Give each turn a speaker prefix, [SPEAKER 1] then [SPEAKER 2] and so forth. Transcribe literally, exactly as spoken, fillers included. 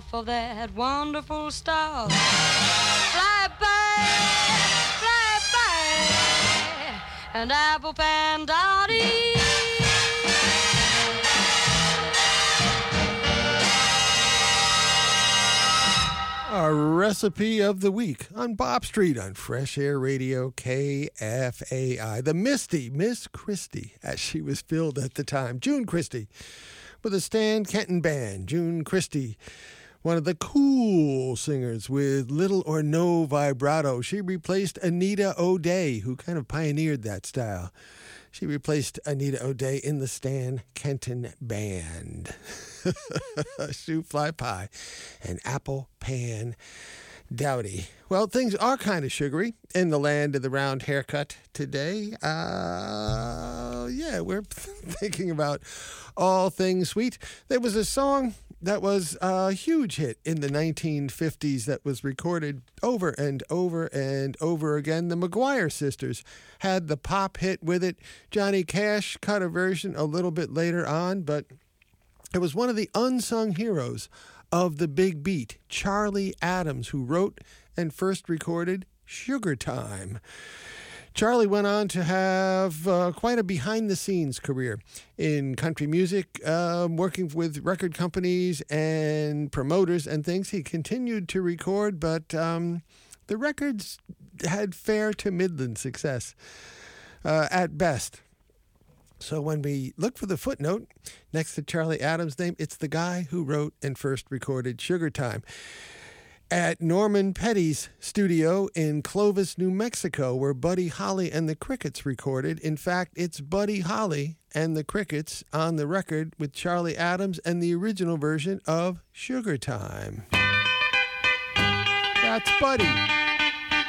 [SPEAKER 1] off of that wonderful star. Fly by, fly by, and apple pan Dottie.
[SPEAKER 2] Our recipe of the week on Bob Street on Fresh Air Radio K F A I. The Misty Miss Christie, as she was billed at the time. June Christie with the Stan Kenton Band. June Christie, one of the cool singers with little or no vibrato. She replaced Anita O'Day, who kind of pioneered that style. She replaced Anita O'Day in the Stan Kenton Band. Shoe Fly Pie and Apple Pan Dowdy. Well, things are kind of sugary in the land of the round haircut today. Uh, yeah, we're thinking about all things sweet. There was a song that was a huge hit in the nineteen fifties that was recorded over and over and over again. The McGuire Sisters had the pop hit with it. Johnny Cash cut a version a little bit later on, but it was one of the unsung heroes of the big beat, Charlie Adams, who wrote and first recorded Sugar Time. Charlie went on to have uh, quite a behind-the-scenes career in country music, uh, working with record companies and promoters and things. He continued to record, but um, the records had fair to midland success uh, at best. So when we look for the footnote next to Charlie Adams' name, it's the guy who wrote and first recorded Sugar Time. At Norman Petty's studio in Clovis, New Mexico, where Buddy Holly and the Crickets recorded. In fact, it's Buddy Holly and the Crickets on the record with Charlie Adams and the original version of Sugar Time. That's Buddy.